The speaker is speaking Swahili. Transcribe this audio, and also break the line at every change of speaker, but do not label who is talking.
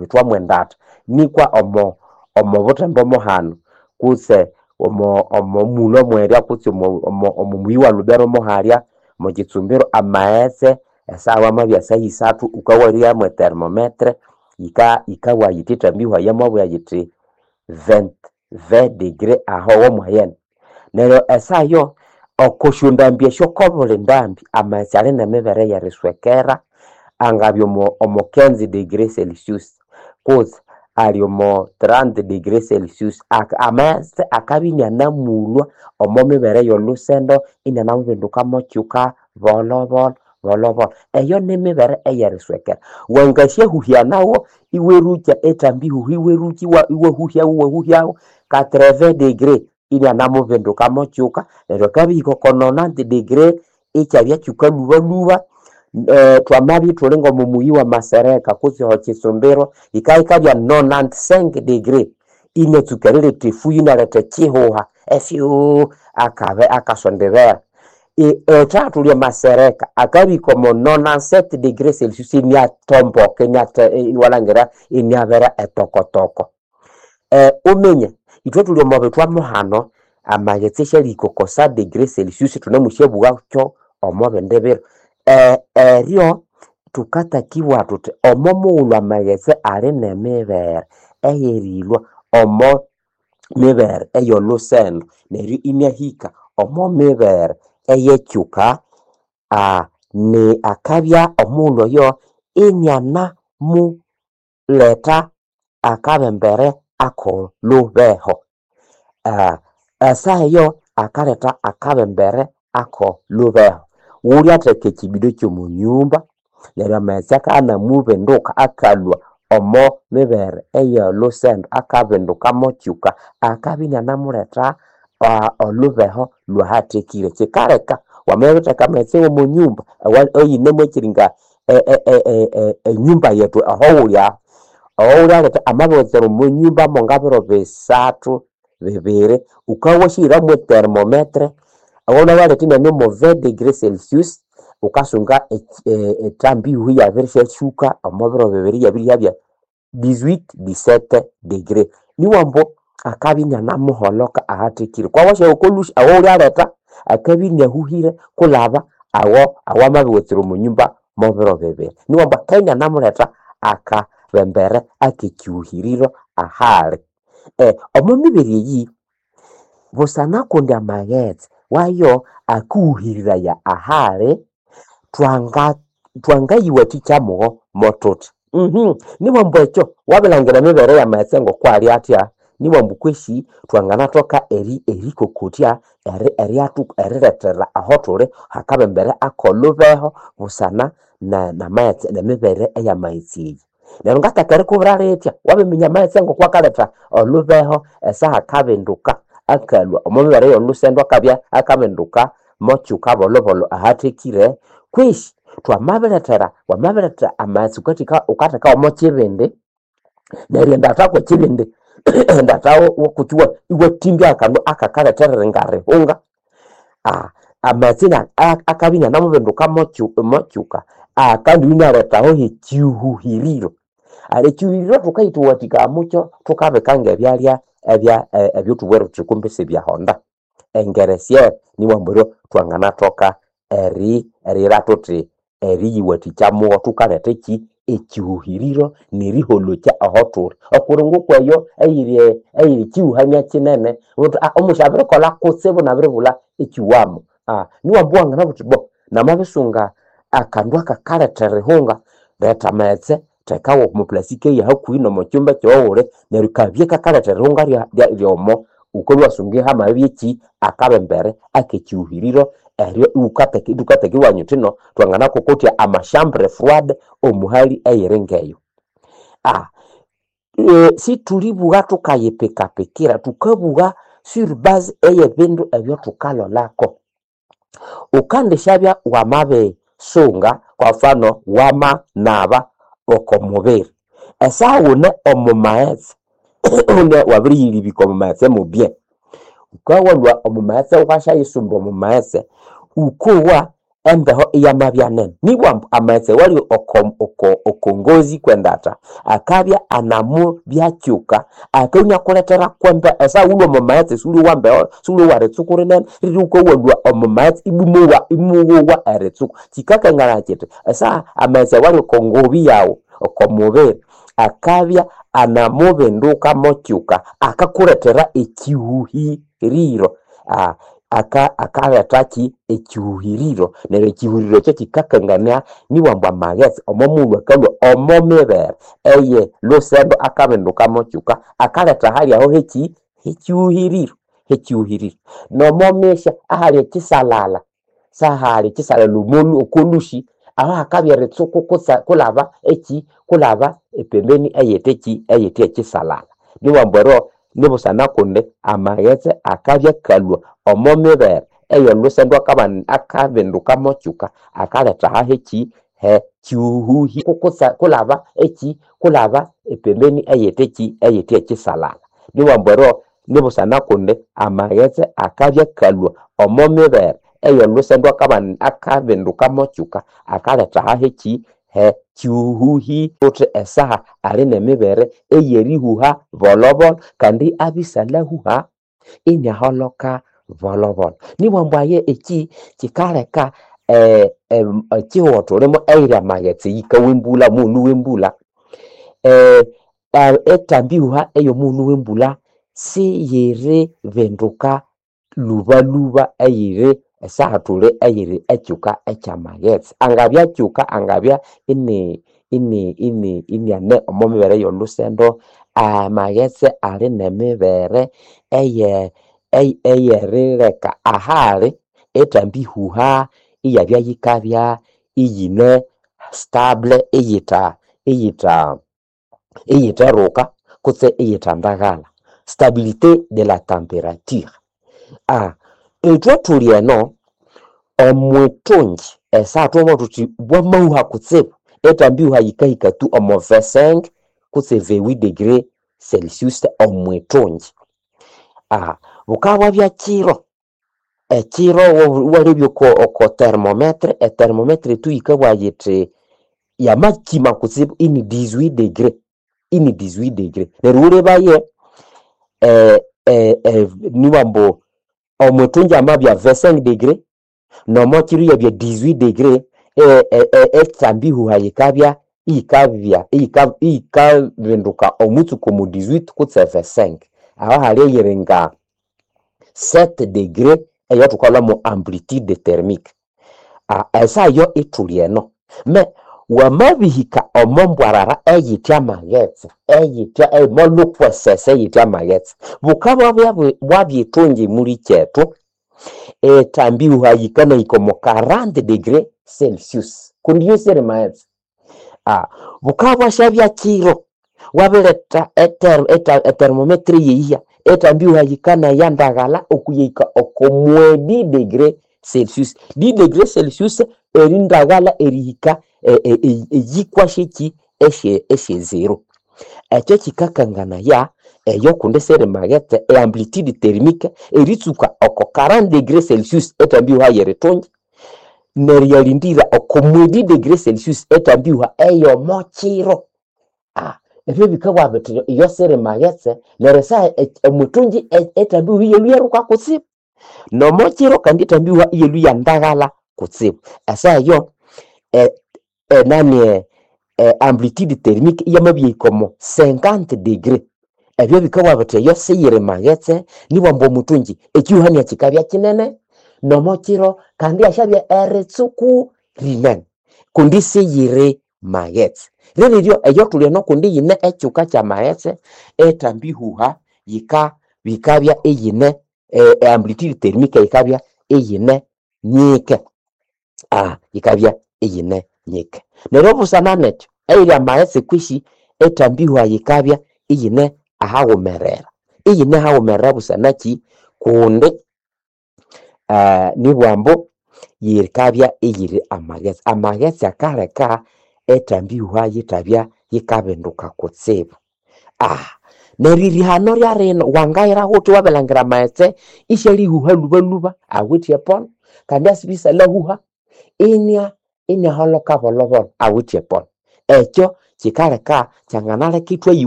bitwa mwendata nikwa omo botembo mohano kuse omo muno mweria kutse omo muyiwa lubero moharia mo gitsumbiro amaese esawa mabya sayisatu ukawaria mu thermometre ikawa yitita mbiwa yamabo yagiti 20 degree aho wo mwayen nero esayo okoshundambye shokobole ndambi amaisale nemebere ya riswekera angabyo omo 15 degree Celsius kuz aliomo 30 degree Celsius amaise akabinya namulwa omo mebere yo lusendo ina namvinduka mochuka volobol eyo nemebere ya riswekera wangashye huhia nawo iwerucha etambi iweruchi iwe huhia 80 degree ina namuvinduka mochuka nero kabiko kono 90 degree ichabya chuka luba twamabi tulingo mumuyiwa masereka kuzi ho Kisumbiro ikaikabya 95 degree ine tukarire tifuyi na lete chihuha efyu akasondebera tatu lya masereka akabiko mo 97 degree Celsius nya tombo kenya walangera inyabera etokotoko umenye itwetu lyo mobetwa muhano amagetse liko kosa degree Celsius tunamushebuga cyo omobendebero rio tukatakiwa tute omomuulwa magetse ali nemebere eyerilwa omo mebere eyolusendo neri imyahika omo mebere eyechuka ni akabya omulo yo inyana mu leta akabembere ako lubeho asayo akareta akabembere ako lubeho uri ateke kibido cyo mu nyumba nera masaka ana move ndoka akalwa omo mebere eyo lusendo akabenduka mochuka akabinya namureta olubeho lwahatekire kikareka wamebeta kametse mu nyumba oyine mwekiringa nyumba yetu ahowulya leta amabozero mu nyumba mongabero besatu bebere ukawashira mu thermometre awona wale tina no 20 degree Celsius ukasunga tambi huya versha shuka amabero bebere yabya 17 degree ni wambo akabinya namuholoka ahatikire kwa washa ukolush awona leta akabinya huhire kulaba awamabiwetsero mu nyumba mobero bebere ni wamba kanya namuleta akabembere akikyuhiriro ahale omumibiri yi busana kundi amagetse wayo akuhirira ya ahale twanga yiwaticha mototo nibo mbwecho wabilangira mibere ya masengo kwali atya nibo mbukweshi twangana toka eri kokotya eriretera ahotore hakabembere akolubeho busana na maetse na mibere ya maitsi nero ngatakari kubraretya wabiminya maitsengo kwakaleta olubeho esa hakabenduka akalwa omubere yo lusendo akabya akabenduka mochuka bolobolo ahatekire kwishi twamabeletera amatsi kwatika ukataka omochibende nero ndatako chibende ndatawo wokutuwa iwe timbi akando akakaletera ngare hunga amatsina akabinya namubenduka mochuka kandi winaretaho hichuhiriro ale chuhiriro tukaituwatika mucho tukabekanga ebyalya ebyo tuwero tukumbese bya honda engeresye ni wamboro twangana toka eri ratote eri yiwaticha mu tukalete ki echuhiriro niriholocha ahotura okurungu kwayo eyiri chiuhanya kinene omushabire kola kusebo nabiribula echiwamo ni wabwanga nabutibo namabisunga akandwa kakaletere hunga leta metse tekawo mu plastique ya hakuino mu cyumba cyowore nerukabye kakaletere hunga ryomo ukolwa sungi hama byiki akabembere akecyuhiriro eryo ukateke wanyutino twangana kokotya amashambre froide omuhali eyerengeyo si tulibuga tukayepeka pekira tukabuga sur base eyebindu ebyo tukalolako ukande shabya wamabe sunga kwa mfano wama naba okomubiri esawune omumaetse une wabiriyiri bikomumaetse mubye ukawalwa omumaetse ukashayisumba omumaetse ukuwa embeho iyamabyanene nibwambu amaghetse wali okongozi kwendata akabya anamu byakyuka akanya kuletera kwembe esa ulo mamaghetse sulu wambeho sulu waretsukurinene riruko walwa omamaghetse imuwa eretsuku kikakangana kiti esa amaghetse wali kongobi yawo okomubiri akabya anamubenduka mokyuka akakuletera ekihuhiriro akaletaki ekihuhiriro neryo ekihuhiriro ekyo kikakangania niwamba amaghetse omomundu akalwa omomibere eye lusendo akabenduka mokyuka akaleta hali aho ekihuhiriro nomomisha ahali ekisalala sahali ekisalala umuntu okolushi aho akabya ritsuku kulaba epembeni eyete ekisalala niwambero nibusana kunde amaghetse akabya kalwa omomibere eyo lusendo akabenduka mokyuka akaleta hahe kihuhi kulaba epembeni eyete ekisalala niwambero nibusana kunde amaghetse akabya kalwa omomibere eyo lusendo akabenduka mokyuka akaleta hahe kihuhi uthi esaha ali nemibere eyerihuha volobolo kandi abisalahuha inyaholoka volobolo nibwambwaye eki kikaleka kiwoto limo eira amaghetse yikawembula munu wembula etambihuha eyo munu wembula siyiri benduka luba eyiri esaha tuli eyiri ekyuka ekyamaghetse angabya kyuka angabya inyane omomibere yolusendo amaghetse ali nemibere eyerileka ahali etambihuha iyabya yikabya iyine stable iyitaruka kutse iyitandaghala stabilité de la température etwe tuli eno omwitungi esa tuba tuti bwamauha kutsibu etambihuha yikahika tu omo 25 kutse 28 degree Celsius omwitungi bukaba bya ekiro walebya oko thermometre ethermometre tu yikabwa yiti yamakima kutsibu ini 18 degree neryo ulebaye niwambo omwitungi amabya 25 degree nomokiro yabya 18 degree etambihuha yikabenduka omutsuko mu 18 kutse 25 aho hali eyiringa 7 degree eyo tukola mu amplitude thermique esa yo ituli eno me wamabihika omombwarara eyitya amaghetse eyitya molukwesese eyitya amaghetse bukaba bwabyitungi muri kyetu etambihuha yikana ikomo 40 degree Celsius kundi yosere maghetse bukaba shabya kiro wabeleta thermometre yiya etambihuha yikana yandagala okuyika okomwe 10 degree Celsius 10 degree Celsius erindagala erihika eyikwashiki eshe zero ekyo kikakangana ya eyo kunde sere maghetse amplitude thermique eritsuka oko 40 degree Celsius etambihuha yeritungi neriyalindira oko 10 degree Celsius etambihuha eyo mokiro ebyo bikabwa bithi iyo sere maghetse neresa omutungi etambihuha yeluyeruka kutsibu nomokiro kandi etambihuha yeluyandagala kutsibu esa yo amplitude thermique yamabye ikomo 50 degree ebyo bikabwa bithi yo seyiri maghetse niwambo mutungi ekihuhania kikabya kinene nomokiro kandi ashabya eritsuku rinene kundi seyiri maghetse rero eyo tuli no kundi yine ekyuka kya maghetse etambihuha bikabya eyine amplitude thermique yikabya eyine nyike yikabya eyine nyike neryo busana nekyo eyiri amaghetse kwishi etambihuha yikabya eyine ahawumerera busanaki kundi nibwambo yikabya eyiri amaghetse akaleka etambihuha yitabya yikabenduka kutsibu neriri hano lyarino wangayira huti wabelangira amaghetse ishalihuha luba awitye pon kandi asibisa lahuha inia holoka volovolo awuche pon ekyo kikaleka kyanganaleka ithwayi